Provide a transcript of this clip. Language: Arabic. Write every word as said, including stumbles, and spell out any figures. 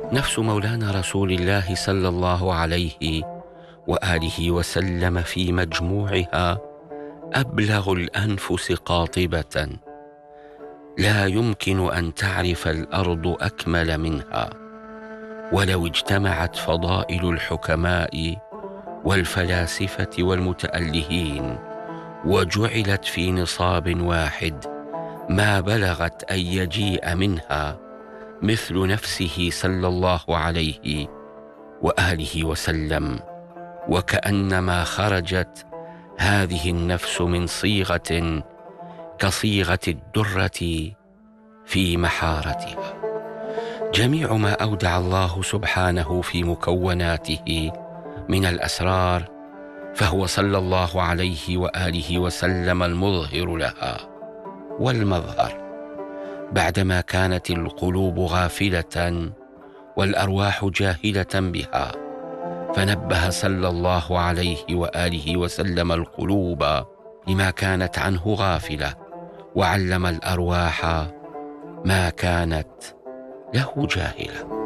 نفس مولانا رسول الله صلى الله عليه وآله وسلم في مجموعها أبلغ الأنفس قاطبة، لا يمكن أن تعرف الأرض أكمل منها. ولو اجتمعت فضائل الحكماء والفلاسفة والمتألهين وجعلت في نصاب واحد ما بلغت أن يجيء منها مثل نفسه صلى الله عليه وآله وسلم، وكأنما خرجت هذه النفس من صيغة كصيغة الدرة في محارتها. جميع ما أودع الله سبحانه في مكوناته من الأسرار فهو صلى الله عليه وآله وسلم المظهر لها والمظهر، بعدما كانت القلوب غافلة والأرواح جاهلة بها، فنبه صلى الله عليه وآله وسلم القلوب لما كانت عنه غافلة، وعلم الأرواح ما كانت له جاهلة.